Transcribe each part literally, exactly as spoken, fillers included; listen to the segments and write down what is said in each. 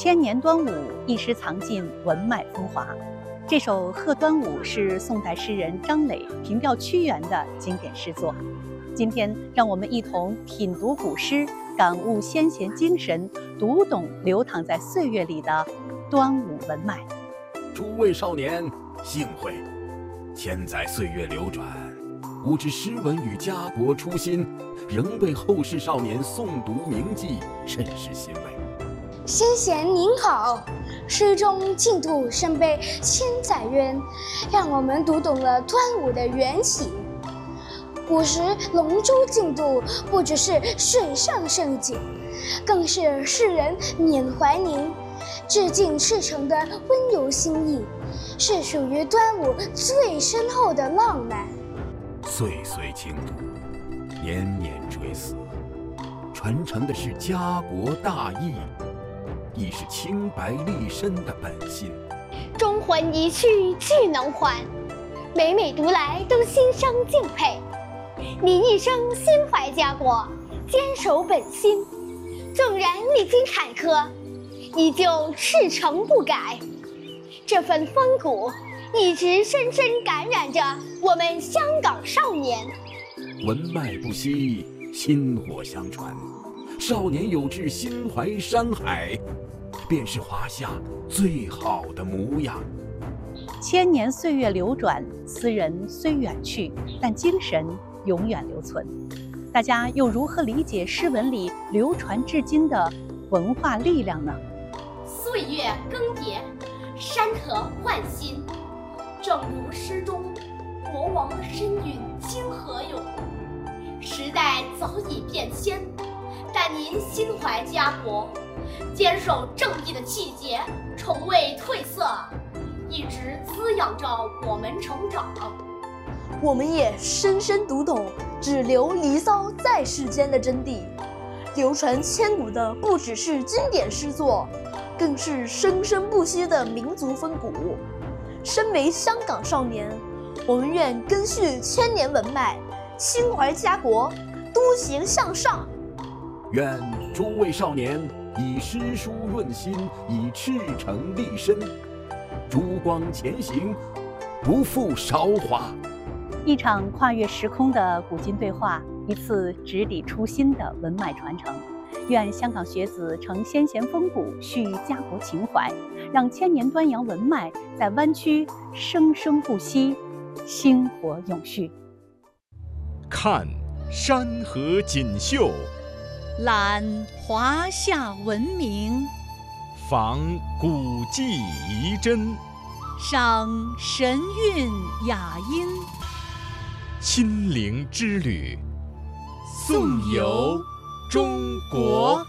千年端午，一诗藏尽文脉风华。这首《贺端午》是宋代诗人张磊凭吊屈原的经典诗作。今天，让我们一同品读古诗，感悟先贤精神，读懂流淌在岁月里的端午文脉。 诸位少年，幸会！千载岁月流转，吾之诗文与家国初心，仍被后世少年诵读铭记，甚是欣慰。 先贤您好，诗中净土深悲千载渊，让我们读懂了端午的缘起。古时龙舟竞渡不只是水上盛景，更是世人缅怀您、致敬赤诚的温柔心意，是属于端午最深厚的浪漫。 岁岁清读，年年垂死，传承的是家国大义，亦是清白立身的本心。 忠魂一去俱能还，每每读来都心生敬佩。你一生心怀家国，坚守本心，纵然历经坎坷，依旧赤诚不改。这份风骨一直深深感染着我们香港少年。 文脉不息，薪火相传，少年有志心怀山海，便是华夏最好的模样。 千年岁月流转，斯人虽远去，但精神永远留存。大家又如何理解诗文里流传至今的文化力量呢？ 岁月更迭，山河换新，正如诗中国王身陨今何有？时代早已变迁，但您心怀家国，坚守正义的气节从未褪色，一直滋养着我们成长。 我们也深深读懂只留离骚在世间的真谛。流传千古的不只是经典诗作，更是生生不息的民族风骨。身为香港少年，我们愿根续千年文脉，心怀家国，笃行向上。 愿诸位少年以诗书润心，以赤诚立身，烛光前行，不负韶华。 一场跨越时空的古今对话，一次直抵初心的文脉传承。愿香港学子承先贤风骨，续家国情怀，让千年端阳文脉在湾区生生不息，薪火永续。 看山河锦绣， 览华夏文明， 访古迹遗珍， 赏神韵雅音。 心灵之旅，颂游中国。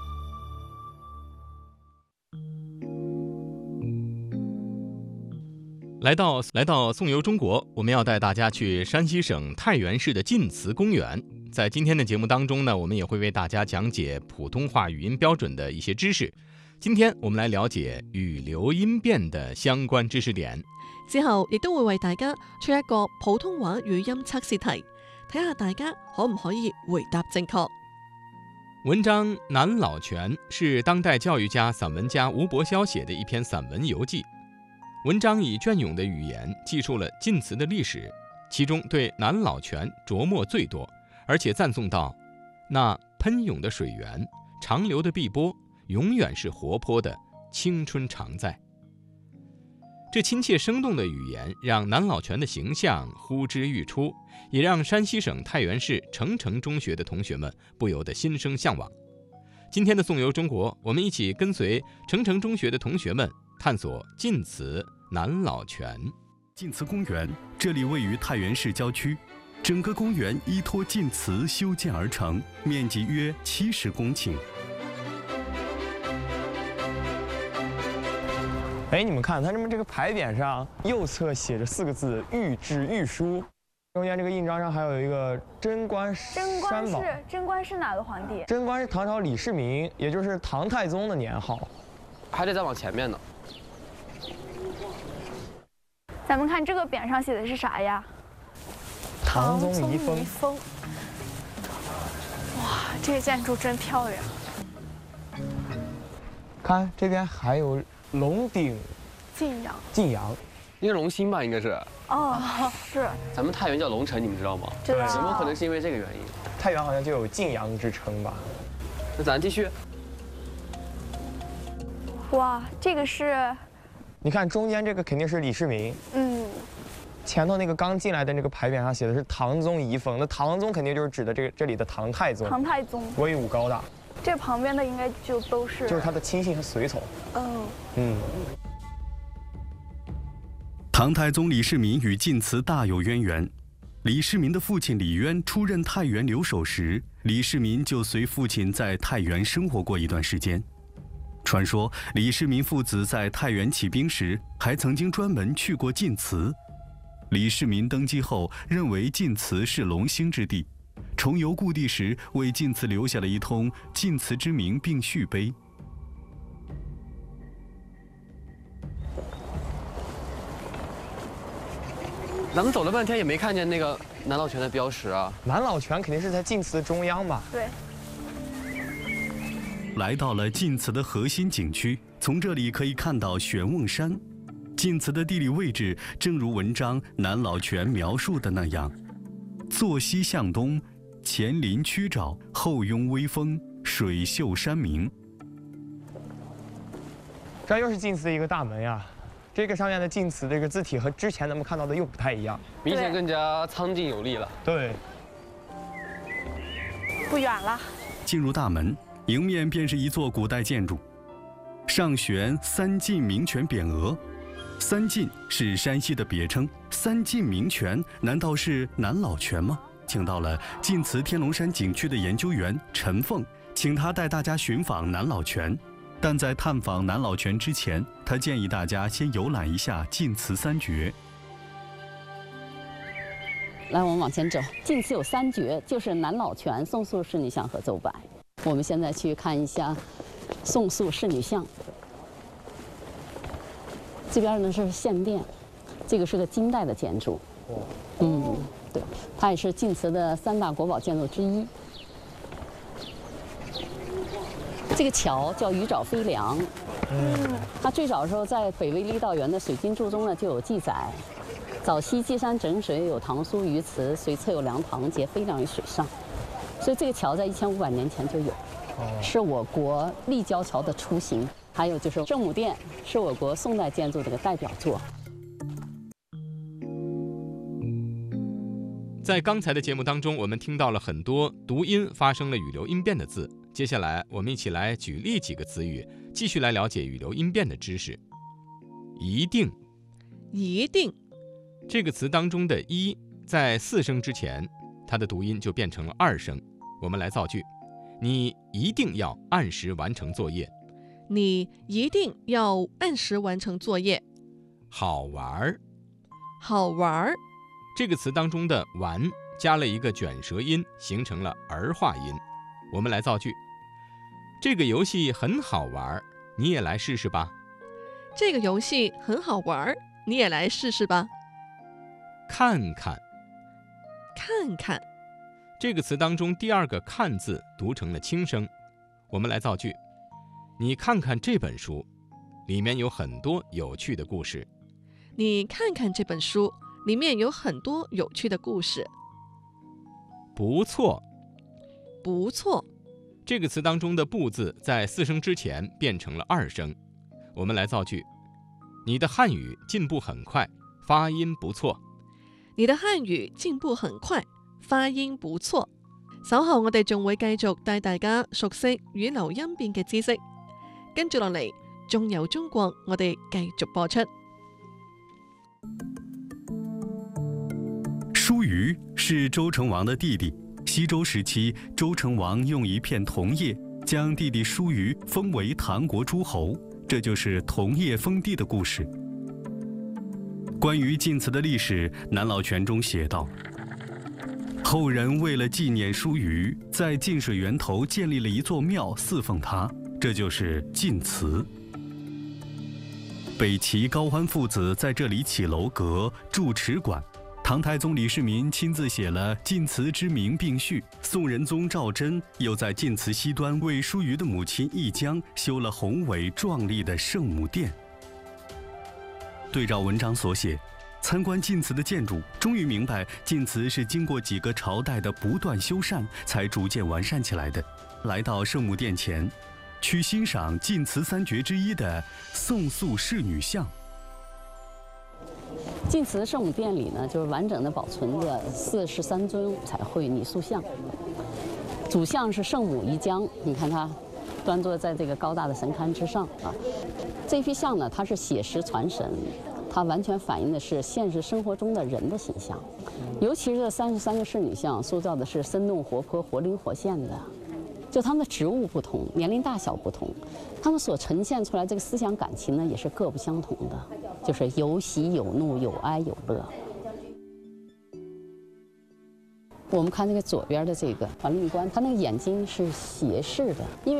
来到来到颂游中国，我们要带大家去山西省太原市的晋祠公园。在今天的节目当中呢，我们也会为大家讲解普通话语音标准的一些知識。今天我們來了解語流音變的相關知識點， 之後亦都會為大家出一個普通話語音測試題，睇下大家可唔可以回答正確。 文章《南老泉》是當代教育家、散文家吳伯瀟寫的一篇散文遊記。文章以隽永的語言記述了晉祠的歷史，其中對南老泉琢磨最多，而且讚頌到那噴湧的水源、長流的碧波永遠是活潑的，青春常在。這親切生動的語言讓南老泉的形象呼之欲出，也讓山西省太原市澄城中學的同學們不由得心生向往。今天的頌遊中國，我們一起跟隨澄城中學的同學們探索晉祠南老泉。 晉祠公園，這裡位於太原市郊區，整個公園依託晉祠修建而成，面積約七十公頃。 哎，你们看，它这么这个牌匾上右侧写着四个字“御制御书”，中间这个印章上还有一个贞观贞观山宝。 是贞观是哪个皇帝？ 贞观是唐朝李世民，也就是唐太宗的年号。 还得再往前面呢。 咱们看这个匾上写的是啥呀？ 唐宗遗风。 遗风。哇，这个建筑真漂亮。 看这边还有龙鼎晋阳， 晋阳， 应该龙兴吧，应该是。 哦，是。 咱们太原叫龙城，你们知道吗？ 知道。 有没有可能是因为这个原因？ 太原好像就有晋阳之称吧？ 那咱继续。 哇，这个是。 你看中间这个肯定是李世民。 嗯。 前头那个刚进来的那个牌匾上写的是唐宗遗风，那唐宗肯定就是指的这个这里的唐太宗。 唐太宗。 威武高大。 这旁边的应该就都是。 就是他的亲信和随从。 嗯。 嗯。 唐太宗李世民与晋祠大有渊源。李世民的父亲李渊出任太原留守时，李世民就随父亲在太原生活过一段时间。传说李世民父子在太原起兵时，还曾经专门去过晋祠。李世民登基后，认为晋祠是龙兴之地，重游故地时，为晋祠留下了一通晋祠之名并续碑。 咱们走了半天也没看见那个南老泉的标识啊。 南老泉肯定是在晋祠中央吧？ 对。 来到了晋祠的核心景区，从这里可以看到玄瓮山。晋祠的地理位置正如文章南老泉描述的那样，坐西向东，前临曲沼，后拥微风，水秀山明。 这又是晋祠的一个大门呀。这个上面的晋祠这个字体和之前咱们看到的又不太一样， 明显更加苍劲有力了。 对， 不远了。 进入大门，迎面便是一座古代建筑，上悬三晋明泉匾额。三晋是山西的别称，三晋明泉难道是南老泉吗？请到了晋祠天龙山景区的研究员陈凤，请他带大家寻访南老泉。但在探访南老泉之前，他建议大家先游览一下晋祠三绝。 来，我们往前走。晋祠有三绝，就是南老泉、宋塑仕女像和邹白。我们现在去看一下宋塑仕女像。这边呢是献殿，这个是个金代的建筑。嗯，对，它也是晋祠的三大国宝建筑之一。这个桥叫鱼沼飞梁，嗯，它最早的时候在北魏郦道元的水经注中呢就有记载，早期积山整水，有唐苏鱼池，水侧有梁塘，皆飞梁于水上，所以这个桥在一千五百年前就有，是我国立交桥的雏形。还有就是圣母殿，是我国宋代建筑的一个代表作。 在刚才的节目当中，我们听到了很多读音发生了语流音变的字。接下来，我们一起来举例几个词语，继续来了解语流音变的知识。一定， 一定， 这个词当中的一，在四声之前，它的读音就变成了二声。我们来造句：你一定要按时完成作业。 你一定要按时完成作业。 好玩， 好玩。 这个词当中的玩加了一个卷舌音，形成了儿化音。我们来造句：这个游戏很好玩，你也来试试吧。 这个游戏很好玩，你也来试试吧。 看看， 看看。 这个词当中第二个看字读成了轻声。我们来造句：你看看这本书，里面有很多有趣的故事。 你看看这本书，里面有很多有趣的故事。 不错， 不错。 这个词当中的不字在四声之前变成了二声。我们来造句：你的汉语进步很快，发音不錯。 你的漢語進步很快，發音不錯。稍後我哋仲會繼續帶大家熟悉語流音變嘅知識。跟住落嚟，仲有中國，我哋繼續播出。 舒虞是周成王的弟弟。西周时期，周成王用一片桐叶将弟弟舒虞封为唐国诸侯，这就是桐叶封地的故事。关于晋祠的历史，南老泉中写道：后人为了纪念舒虞，在晋水源头建立了一座庙祀奉他，这就是晋祠。北齐高欢父子在这里起楼阁、筑池馆， 唐太宗李世民亲自写了《晋祠之明并序》，宋仁宗赵祯又在晋祠西端为叔虞的母亲义江修了宏伟壮丽的圣母殿。对照文章所写，参观晋祠的建筑，终于明白晋祠是经过几个朝代的不断修缮才逐渐完善起来的。来到圣母殿前，去欣赏晋祠三绝之一的宋塑仕女像。 晋祠圣母殿里呢，就是完整的保存着四十三尊彩绘泥塑像。主像是圣母义江，你看她端坐在这个高大的神龛之上啊。这批像呢，它是写实传神，它完全反映的是现实生活中的人的形象。尤其是这三十三个仕女像，塑造的是生动活泼、活灵活现的。就他们的职务不同，年龄大小不同，他们所呈现出来这个思想感情呢，也是各不相同的，就是有喜有怒，有哀有乐。我们看那个左边的这个桓令官，他那个眼睛是斜视的，因为